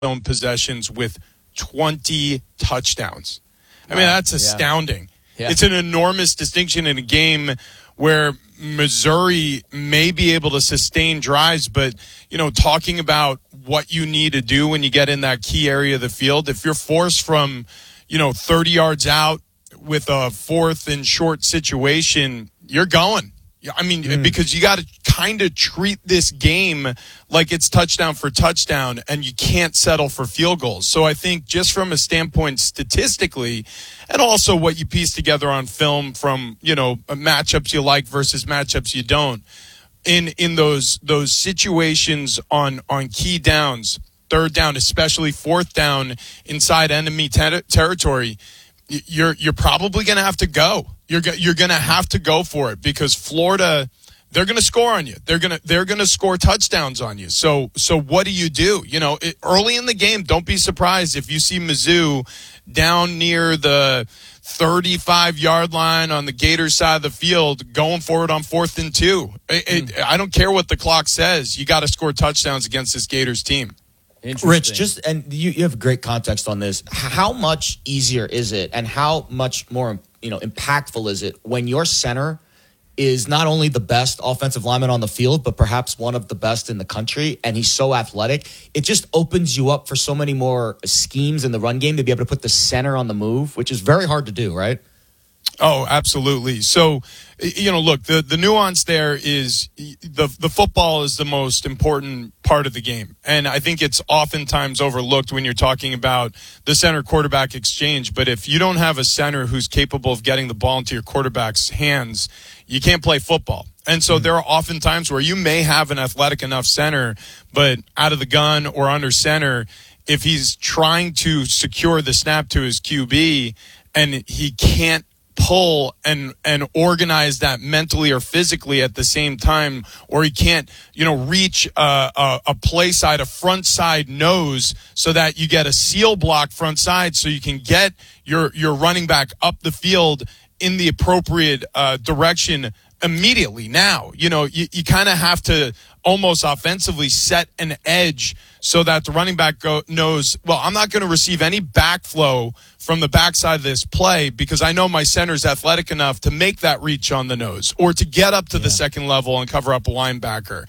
own possessions with 20 touchdowns. I mean, that's astounding. Yeah. It's an enormous distinction in a game where Missouri may be able to sustain drives, but, talking about what you need to do when you get in that key area of the field, if you're forced from, 30 yards out with a 4th and short situation, you're going. I mean, because you got to kind of treat this game like it's touchdown for touchdown, and you can't settle for field goals. So I think just from a standpoint statistically, and also what you piece together on film from, matchups you like versus matchups you don't, in those situations on key downs, 3rd down, especially 4th down inside enemy territory, you're probably going to have to go. You're going to have to go for it because Florida, they're going to score on you. They're going to score touchdowns on you. So what do you do? Early in the game, don't be surprised if you see Mizzou down near the 35-yard line on the Gators side of the field going for it on 4th and 2. I don't care what the clock says. You got to score touchdowns against this Gators team. Rich, and you have great context on this. How much easier is it, and how much more impactful is it when your center is not only the best offensive lineman on the field, but perhaps one of the best in the country, and he's so athletic? It just opens you up for so many more schemes in the run game to be able to put the center on the move, which is very hard to do, right? Oh, absolutely. So, look, the nuance there is the football is the most important part of the game. And I think it's oftentimes overlooked when you're talking about the center quarterback exchange. But if you don't have a center who's capable of getting the ball into your quarterback's hands, you can't play football. And so there are often times where you may have an athletic enough center, but out of the gun or under center, if he's trying to secure the snap to his QB and he can't pull and organize that mentally or physically at the same time, or he can't, reach a play side, a front side nose so that you get a seal block front side so you can get your running back up the field in the appropriate direction immediately. Now, you kind of have to almost offensively set an edge so that the running back knows, well, I'm not going to receive any backflow from the backside of this play because I know my center's athletic enough to make that reach on the nose or to get up to the second level and cover up a linebacker.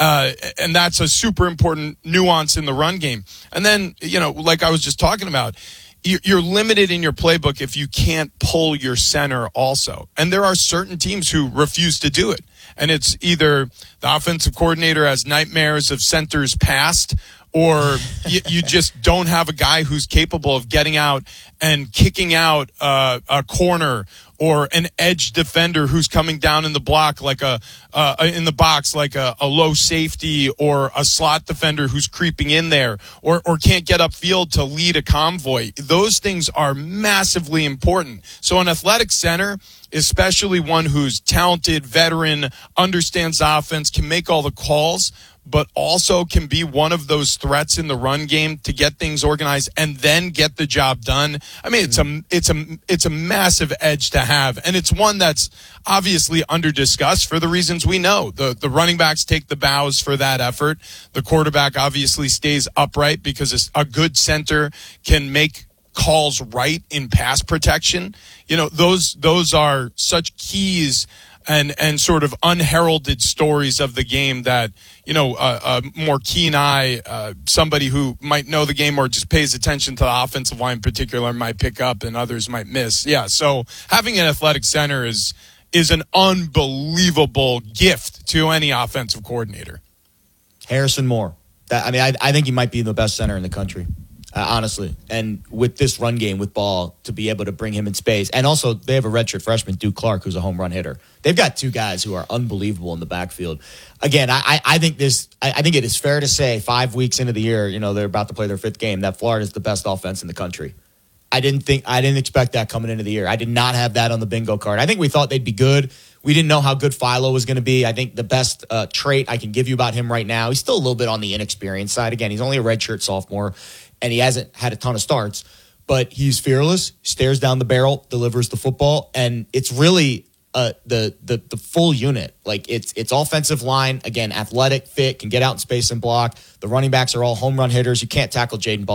And that's a super important nuance in the run game. And then, like I was just talking about, you're limited in your playbook if you can't pull your center also. And there are certain teams who refuse to do it. And it's either the offensive coordinator has nightmares of centers past, or you just don't have a guy who's capable of getting out and kicking out a corner or an edge defender who's coming down in the block like in the box like a low safety or a slot defender who's creeping in there or can't get upfield to lead a convoy. Those things are massively important. So an athletic center, especially one who's talented, veteran, understands the offense, can make all the calls, but also can be one of those threats in the run game to get things organized and then get the job done. I mean, it's a massive edge to have, and it's one that's obviously under discussed for the reasons we know. The running backs take the bows for that effort. The quarterback obviously stays upright because a good center can make calls right in pass protection. Those are such keys and sort of unheralded stories of the game that, a more keen eye, somebody who might know the game or just pays attention to the offensive line in particular might pick up and others might miss. Yeah, so having an athletic center is an unbelievable gift to any offensive coordinator. Harrison Moore. I think he might be the best center in the country. Honestly, and with this run game with Ball, to be able to bring him in space. And also, they have a redshirt freshman, Duke Clark, who's a home run hitter. They've got two guys who are unbelievable in the backfield. Again, I think it is fair to say 5 weeks into the year, they're about to play their 5th game, that Florida is the best offense in the country. I didn't expect that coming into the year. I did not have that on the bingo card. I think we thought they'd be good. We didn't know how good Philo was going to be. I think the best trait I can give you about him right now, he's still a little bit on the inexperienced side. Again, he's only a redshirt sophomore, and he hasn't had a ton of starts, but he's fearless, stares down the barrel, delivers the football, and it's really the full unit. Like it's offensive line, again, athletic, fit, can get out in space and block. The running backs are all home run hitters. You can't tackle Jaden Ball